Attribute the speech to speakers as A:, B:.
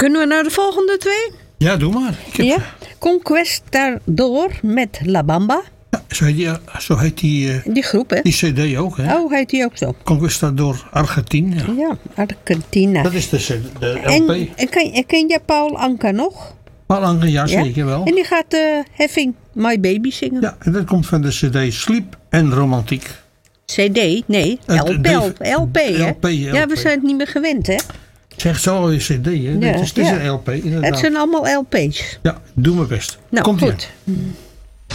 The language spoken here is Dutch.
A: Kunnen we naar de volgende 2?
B: Ja, doe maar.
A: Ja. Conquistador met La Bamba.
B: Ja, zo heet die
A: groep, hè?
B: Die cd ook, hè?
A: Oh, heet die ook zo?
B: Conquistador Argentina.
A: Ja, Argentina.
B: Dat is de LP.
A: En ken jij Paul Anka nog?
B: Paul Anka, ja, zeker wel.
A: En die gaat Having My Baby zingen.
B: Ja, en dat komt van de cd Sleep en Romantiek.
A: CD? Nee, LP, hè?
B: LP.
A: Ja, we zijn het niet meer gewend, hè?
B: Zeg zo een cd, hè? Het is een LP, inderdaad.
A: Het zijn allemaal LP's.
B: Ja, doe mijn best.
A: Nou,
B: Komt-ie
A: goed.